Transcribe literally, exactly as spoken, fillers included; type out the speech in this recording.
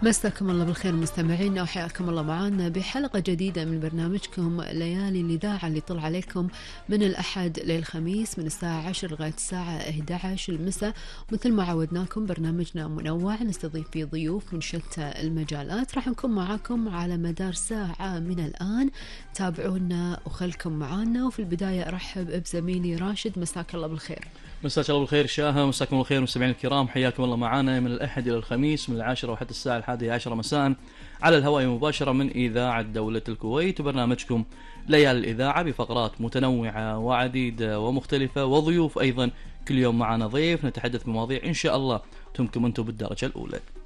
مساكم الله بالخير مستمعينا، وحياكم الله معنا بحلقة جديدة من برنامجكم ليالي الإذاعة اللي طلع عليكم من الأحد للخميس من الساعة عشر لغاية الساعة إحدى عشر المساء. مثل ما عودناكم برنامجنا منوع، نستضيف فيه ضيوف من شتى المجالات. راح نكون معاكم على مدار ساعة من الآن، تابعونا وخلكم معانا. وفي البداية أرحب بزميلي راشد، مساك الله بالخير. مساك الله بالخير شاهة، مساكم الله بالخير مستمعين الكرام، حياكم الله معنا من الأحد إلى الخميس من العاشرة وحتى الساعة الحادية عشرة مساء على الهواء مباشرة من إذاعة دولة الكويت، وبرنامجكم ليالي الإذاعة بفقرات متنوعة وعديدة ومختلفة، وضيوف أيضا كل يوم معنا ضيف نتحدث بمواضيع إن شاء الله تهمكم أنتم بالدرجة الأولى.